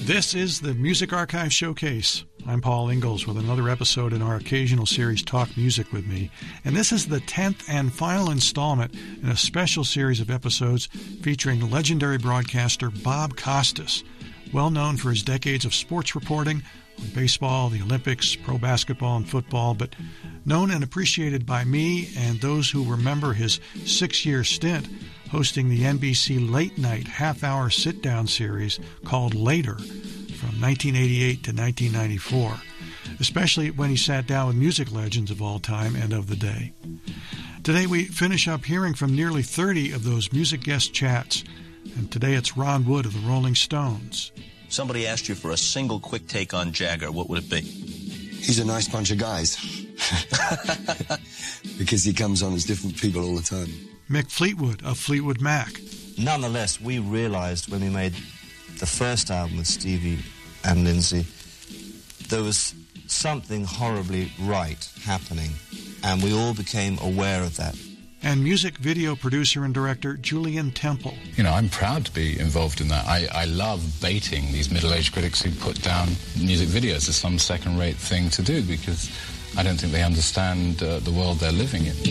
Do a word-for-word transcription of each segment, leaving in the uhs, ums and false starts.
This is the Music Archive Showcase. I'm Paul Ingalls with another episode in our occasional series Talk Music With Me. And this is the tenth and final installment in a special series of episodes featuring legendary broadcaster Bob Costas, well known for his decades of sports reporting on baseball, the Olympics, pro basketball, and football, but known and appreciated by me and those who remember his six-year stint hosting the N B C late-night half-hour sit-down series called Later from nineteen eighty-eight to nineteen ninety-four, especially when he sat down with music legends of all time and of the day. Today we finish up hearing from nearly thirty of those music guest chats, and today it's Ron Wood of the Rolling Stones. Somebody asked you for a single quick take on Jagger, what would it be? He's a nice bunch of guys. Because he comes on as different people all the time. Mick Fleetwood of Fleetwood Mac. Nonetheless, we realized when we made the first album with Stevie and Lindsay, there was something horribly right happening, and we all became aware of that. And music video producer and director Julian Temple. You know, I'm proud to be involved in that. I, I love baiting these middle-aged critics who put down music videos as some second-rate thing to do, because I don't think they understand uh, the world they're living in.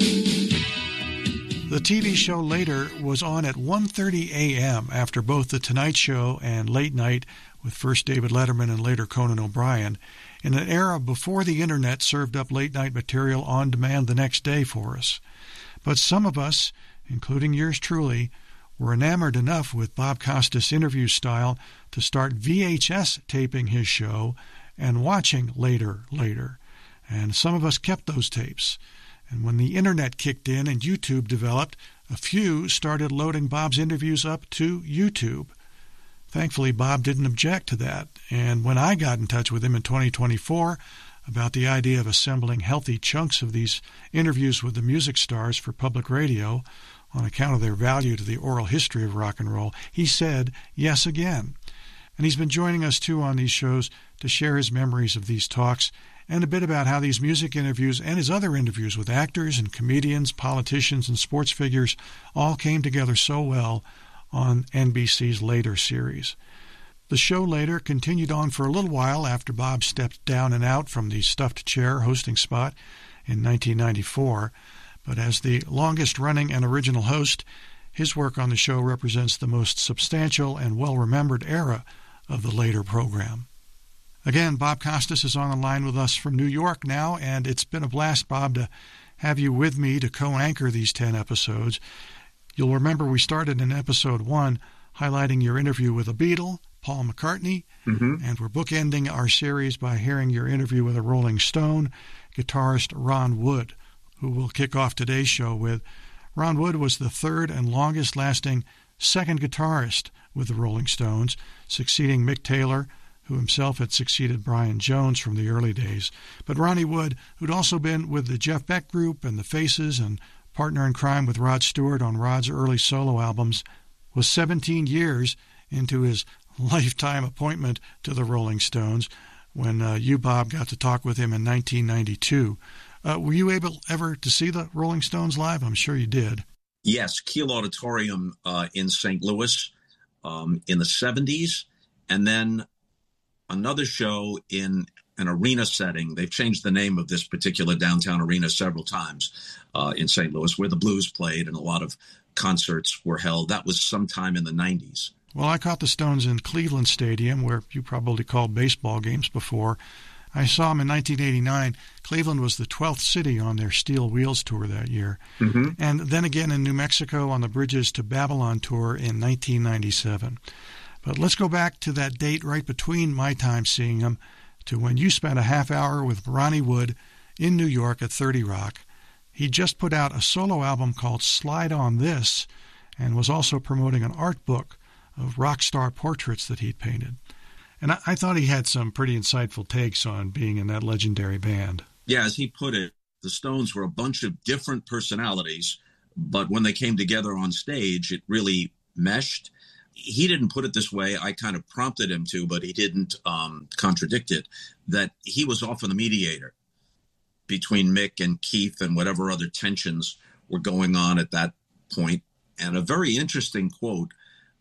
The T V show Later was on at one thirty a.m. after both The Tonight Show and Late Night with first David Letterman and later Conan O'Brien, in an era before the Internet served up late-night material on demand the next day for us. But some of us, including yours truly, were enamored enough with Bob Costas' interview style to start V H S taping his show and watching Later, Later. And some of us kept those tapes. And when the Internet kicked in and YouTube developed, a few started loading Bob's interviews up to YouTube. Thankfully, Bob didn't object to that. And when I got in touch with him in twenty twenty-four about the idea of assembling healthy chunks of these interviews with the music stars for public radio on account of their value to the oral history of rock and roll, he said yes again. And he's been joining us, too, on these shows to share his memories of these talks and a bit about how these music interviews and his other interviews with actors and comedians, politicians, and sports figures all came together so well on N B C's Later series. The show Later continued on for a little while after Bob stepped down and out from the stuffed chair hosting spot in nineteen ninety-four, but as the longest-running and original host, his work on the show represents the most substantial and well-remembered era of the Later program. Again, Bob Costas is on the line with us from New York now, and it's been a blast, Bob, to have you with me to co-anchor these ten episodes. You'll remember we started in episode one highlighting your interview with a Beatle, Paul McCartney, mm-hmm. and we're bookending our series by hearing your interview with a Rolling Stone, guitarist Ron Wood, who we'll kick off today's show with. Ron Wood was the third and longest-lasting second guitarist with the Rolling Stones, succeeding Mick Taylor, who himself had succeeded Brian Jones from the early days. But Ronnie Wood, who'd also been with the Jeff Beck Group and the Faces and partner in crime with Rod Stewart on Rod's early solo albums, was seventeen years into his lifetime appointment to the Rolling Stones when uh, you, Bob, got to talk with him in nineteen ninety-two. Uh, were you able ever to see the Rolling Stones live? I'm sure you did. Yes, Kiel Auditorium uh, in Saint Louis um, in the seventies, and then another show in an arena setting. They've changed the name of this particular downtown arena several times uh, in Saint Louis, where the Blues played and a lot of concerts were held. That was sometime in the nineties. Well, I caught the Stones in Cleveland Stadium, where you probably called baseball games before. I saw them in nineteen eighty-nine. Cleveland was the twelfth city on their Steel Wheels tour that year. Mm-hmm. And then again in New Mexico on the Bridges to Babylon tour in nineteen ninety-seven. But let's go back to that date right between my time seeing them to when you spent a half hour with Ronnie Wood in New York at thirty Rock. He just put out a solo album called Slide On This and was also promoting an art book of rock star portraits that he'd painted. And I, I thought he had some pretty insightful takes on being in that legendary band. Yeah, as he put it, the Stones were a bunch of different personalities, but when they came together on stage, it really meshed. He didn't put it this way. I kind of prompted him to, but he didn't um, contradict it, that he was often the mediator between Mick and Keith and whatever other tensions were going on at that point. And a very interesting quote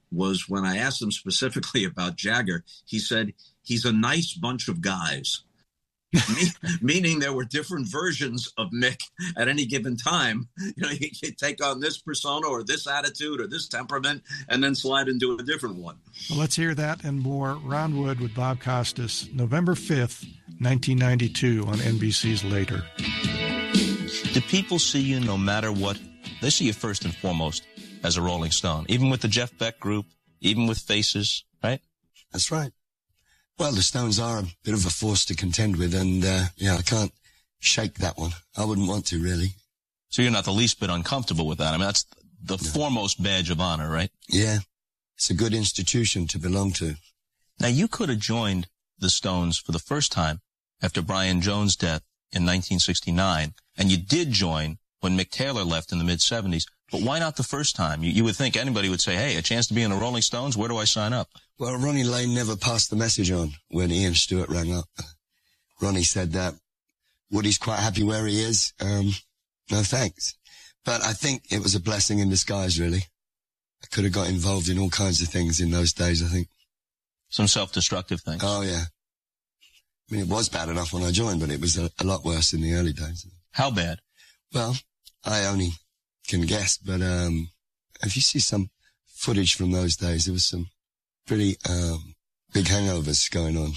was when I asked him specifically about Jagger, he said, he's a nice bunch of guys. Me- meaning there were different versions of Mick at any given time. You know, you could take on this persona or this attitude or this temperament and then slide into a different one. Well, let's hear that and more. Roundwood with Bob Costas, November fifth, nineteen ninety-two on N B C's Later. Do people see you no matter what? They see you first and foremost as a Rolling Stone, even with the Jeff Beck group, even with Faces, right? That's right. Well, the Stones are a bit of a force to contend with, and, uh, yeah, I can't shake that one. I wouldn't want to, really. So you're not the least bit uncomfortable with that. I mean, that's the no. foremost badge of honor, right? Yeah. It's a good institution to belong to. Now, you could have joined the Stones for the first time after Brian Jones' death in nineteen sixty-nine, and you did join when Mick Taylor left in the mid-seventies. But why not the first time? You, you would think anybody would say, hey, a chance to be in the Rolling Stones, where do I sign up? Well, Ronnie Lane never passed the message on when Ian Stewart rang up. Ronnie said that Woody's quite happy where he is. Um, no thanks. But I think it was a blessing in disguise, really. I could have got involved in all kinds of things in those days, I think. Some self-destructive things. Oh, yeah. I mean, it was bad enough when I joined, but it was a, a lot worse in the early days. How bad? Well, I only can guess, but um, if you see some footage from those days, there was some pretty um, big hangovers going on.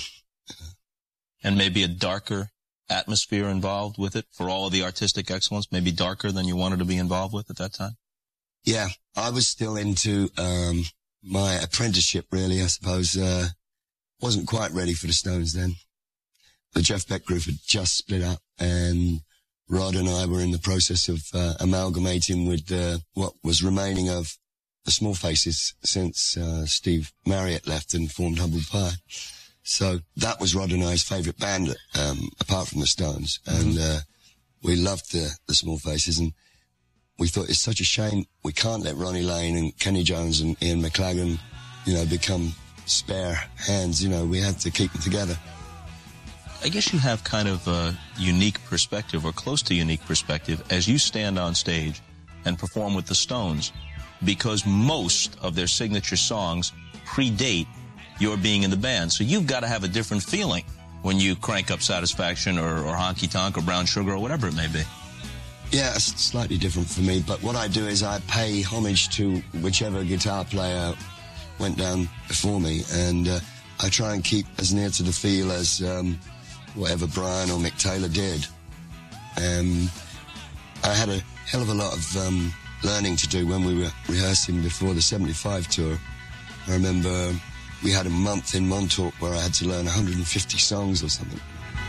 And maybe a darker atmosphere involved with it for all of the artistic excellence, maybe darker than you wanted to be involved with at that time? Yeah, I was still into um, my apprenticeship, really, I suppose. Uh, wasn't quite ready for the Stones then. The Jeff Beck group had just split up, and Rod and I were in the process of uh, amalgamating with uh, what was remaining of the Small Faces since uh, Steve Marriott left and formed Humble Pie. So that was Rod and I's favourite band, um, apart from the Stones. Mm-hmm. And uh, we loved the, the Small Faces, and we thought it's such a shame we can't let Ronnie Lane and Kenny Jones and Ian McLagan, you know, become spare hands. You know, we had to keep them together. I guess you have kind of a unique perspective, or close to unique perspective, as you stand on stage and perform with the Stones, because most of their signature songs predate your being in the band. So you've got to have a different feeling when you crank up Satisfaction or, or Honky Tonk or Brown Sugar or whatever it may be. Yeah, it's slightly different for me, but what I do is I pay homage to whichever guitar player went down before me, and uh, I try and keep as near to the feel as um, whatever Brian or Mick Taylor did. Um, I had a hell of a lot of um, learning to do when we were rehearsing before the seventy-five tour. I remember we had a month in Montauk where I had to learn one hundred fifty songs or something.